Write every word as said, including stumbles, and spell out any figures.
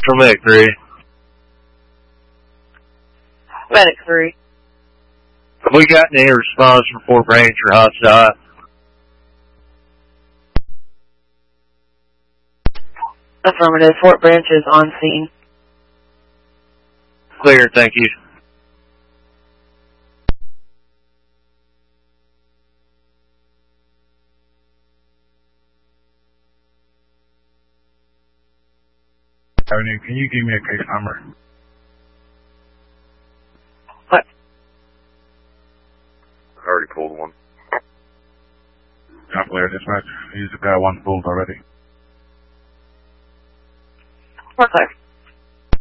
Central Medic three. Medic three. Have we gotten any response from Fort Branch or Hotspot? Affirmative. Fort Branch is on scene. Clear, thank you. Avenue, can you give me a case number? What? I already pulled one. Not clear, dispatch. He's got one pulled already. We're clear.